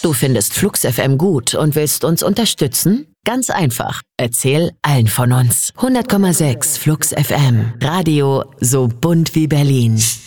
Du findest Flux FM gut und willst uns unterstützen? Ganz einfach. Erzähl allen von uns. 100,6 Flux FM. Radio so bunt wie Berlin.